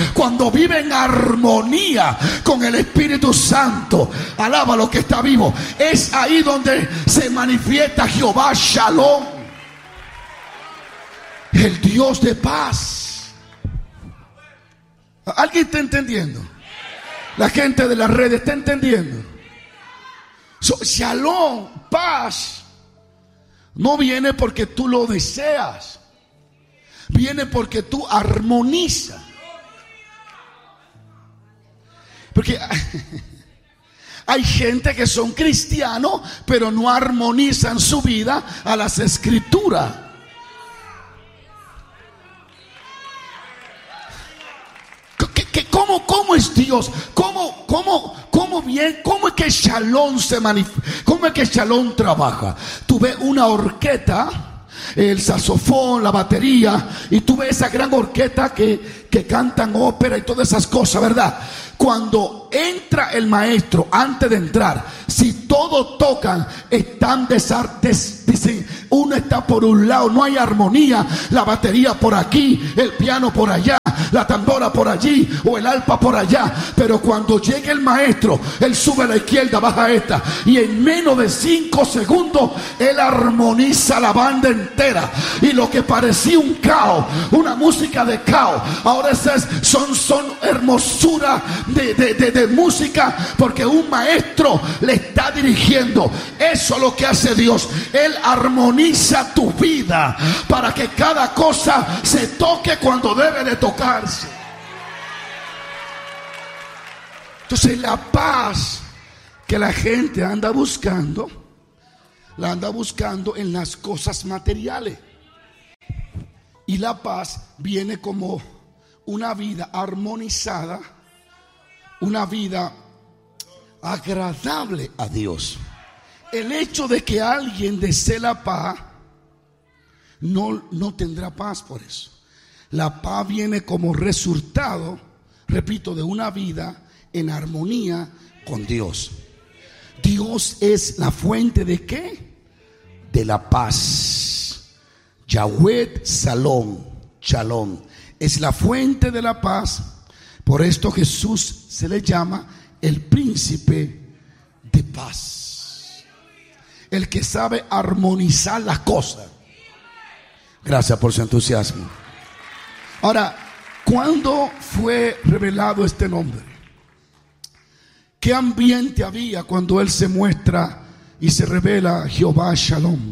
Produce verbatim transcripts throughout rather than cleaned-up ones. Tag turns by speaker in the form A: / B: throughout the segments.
A: cuando vive en armonía con el Espíritu Santo, alaba lo que está vivo, es ahí donde se manifiesta Jehová Shalom, el Dios de paz. ¿Alguien está entendiendo? La gente de las redes está entendiendo. So, Shalom, paz, no viene porque tú lo deseas, viene porque tú armonizas. Porque hay gente que son cristianos, pero no armonizan su vida a las escrituras. ¿Cómo, cómo es Dios? ¿Cómo, cómo, cómo bien? ¿Cómo es que Shalom se manifiesta? ¿Cómo es que Shalom trabaja? Tú ves una orquesta, el saxofón, la batería, y tú ves esa gran orquesta que, que cantan ópera y todas esas cosas, ¿verdad? Cuando entra el maestro, antes de entrar, si todos tocan, están desartes, dicen, uno está por un lado, no hay armonía, la batería por aquí, el piano por allá, la tambora por allí o el arpa por allá. Pero cuando llegue el maestro, él sube a la izquierda, baja a esta, y en menos de cinco segundos él armoniza la banda entera, y lo que parecía un caos, una música de caos, ahora es, son, son hermosura de, de, de, de música, porque un maestro le está dirigiendo. Eso es lo que hace Dios. Él armoniza tu vida para que cada cosa se toque cuando debe de tocarse. Entonces la paz que la gente anda buscando, la anda buscando en las cosas materiales. Y la paz viene como una vida armonizada, una vida agradable a Dios. El hecho de que alguien desee la paz, no, no tendrá paz por eso. La paz viene como resultado, repito, de una vida en armonía con Dios. Dios es la fuente ¿de qué? De la paz. Yahweh Shalom, Shalom, es la fuente de la paz. Por esto Jesús se le llama el príncipe de paz, el que sabe armonizar las cosas. Gracias por su entusiasmo. Ahora, ¿cuándo fue revelado este nombre? ¿Qué ambiente había cuando él se muestra y se revela Jehová Shalom?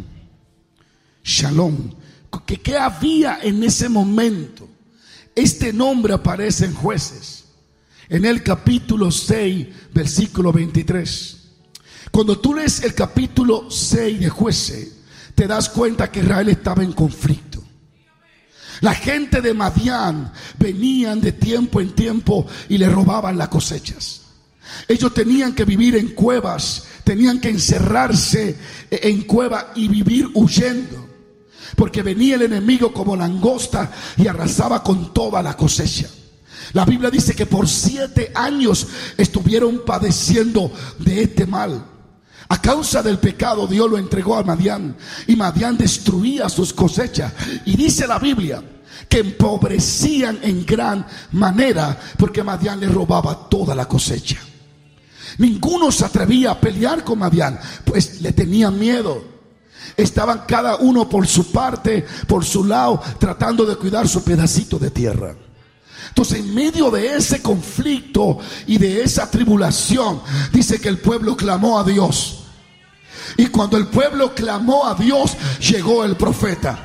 A: Shalom. ¿Qué, qué había en ese momento? Este nombre aparece en Jueces, en el capítulo seis, versículo veintitrés. Cuando tú lees el capítulo seis de Jueces, te das cuenta que Israel estaba en conflicto. La gente de Madián venían de tiempo en tiempo y le robaban las cosechas. Ellos tenían que vivir en cuevas, tenían que encerrarse en cuevas y vivir huyendo, porque venía el enemigo como langosta y arrasaba con toda la cosecha. La Biblia dice que por siete años estuvieron padeciendo de este mal. A causa del pecado, Dios lo entregó a Madián, y Madián destruía sus cosechas. Y dice la Biblia que empobrecían en gran manera, porque Madián le robaba toda la cosecha. Ninguno se atrevía a pelear con Madián, pues le tenían miedo. Estaban cada uno por su parte, por su lado, tratando de cuidar su pedacito de tierra. Entonces, en medio de ese conflicto y de esa tribulación, dice que el pueblo clamó a Dios. Y cuando el pueblo clamó a Dios, llegó el profeta.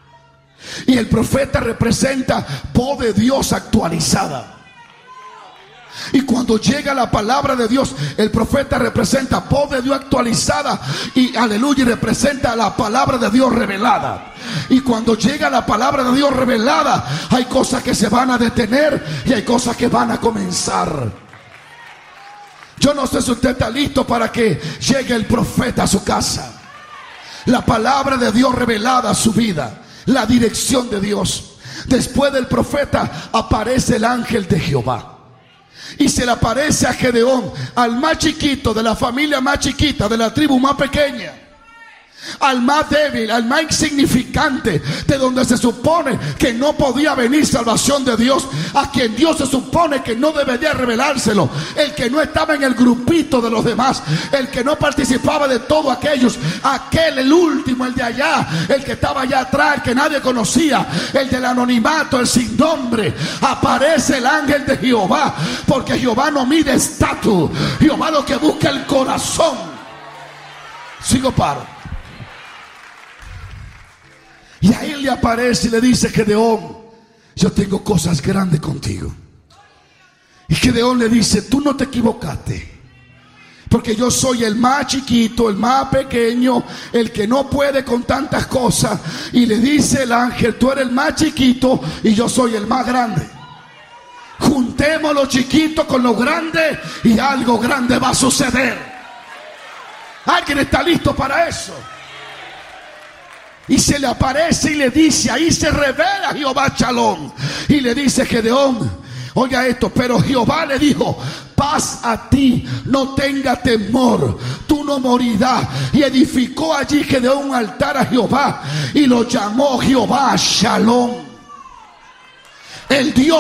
A: Y el profeta representa voz de Dios actualizada. Y cuando llega la palabra de Dios, el profeta representa voz de Dios actualizada, y aleluya, representa la palabra de Dios revelada. Y cuando llega la palabra de Dios revelada, hay cosas que se van a detener y hay cosas que van a comenzar. Yo no sé si usted está listo para que llegue el profeta a su casa. La palabra de Dios revelada a su vida, la dirección de Dios. Después del profeta aparece el ángel de Jehová. Y se le aparece a Gedeón, al más chiquito, de la familia más chiquita, de la tribu más pequeña. al más débil, al más insignificante, de donde se supone que no podía venir salvación de Dios, a quien Dios se supone que no debería revelárselo, el que no estaba en el grupito de los demás, el que no participaba de todos aquellos, aquel, el último, el de allá, el que estaba allá atrás, el que nadie conocía, el del anonimato, el sin nombre. Aparece el ángel de Jehová, porque Jehová no mide estatus, Jehová lo que busca el corazón. Sigo paro. Y ahí le aparece y le dice: Gedeón, yo tengo cosas grandes contigo. Y Gedeón le dice: tú no te equivocaste, porque yo soy el más chiquito, el más pequeño, el que no puede con tantas cosas. Y le dice el ángel: tú eres el más chiquito y yo soy el más grande. Juntemos lo chiquito con lo grande y algo grande va a suceder. ¿Alguien está listo para eso? Y se le aparece y le dice, ahí se revela Jehová Shalom, y le dice: Gedeón, oiga esto, pero Jehová le dijo: paz a ti, no tenga temor, tú no morirás. Y edificó allí Gedeón un altar a Jehová y lo llamó Jehová Shalom, el Dios